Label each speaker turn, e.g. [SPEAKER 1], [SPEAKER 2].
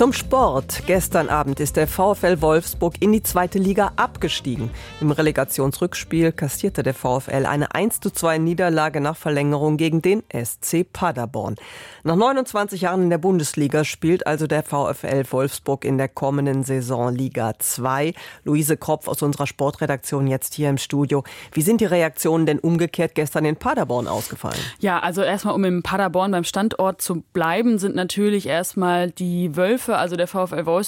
[SPEAKER 1] Zum Sport. Gestern Abend ist der VfL Wolfsburg in die 2. Liga abgestiegen. Im Relegationsrückspiel kassierte der VfL eine 1:2 Niederlage nach Verlängerung gegen den SC Paderborn. Nach 29 Jahren in der Bundesliga spielt also der VfL Wolfsburg in der kommenden Saison Liga 2. Luise Kropf aus unserer Sportredaktion jetzt hier im Studio. Wie sind die Reaktionen denn umgekehrt gestern in Paderborn ausgefallen?
[SPEAKER 2] Ja, also erstmal, um in Paderborn beim Standort zu bleiben, sind natürlich erstmal die Wölfe, also der VfL